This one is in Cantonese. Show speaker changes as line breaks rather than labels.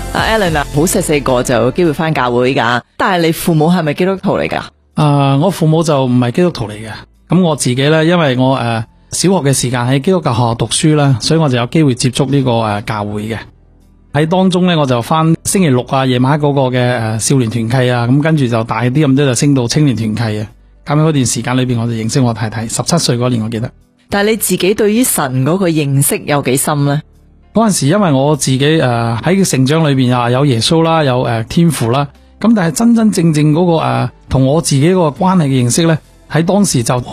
Alan 啊，好細個就有機會返教會㗎，但係你父母係咪基督徒嚟㗎？
我父母就唔係基督徒嚟嘅，咁我自己咧，因為我小學嘅時間喺基督教學校讀書啦，所以我就有機會接觸呢個教會嘅。喺當中咧，我就翻星期六啊夜晚嗰個嘅少年團契啊，咁跟住就大啲咁多就升到青年團契啊。咁喺嗰段時間裏邊，我就認識我太太，17歲嗰年我記得。
但係你自己對於神嗰個認識有幾深呢？
嗰陣時因為我自己喺成長裏邊啊有耶穌啦，有天父啦，咁但係真真正正嗰個同我自己嗰個關係嘅認識咧，喺當時就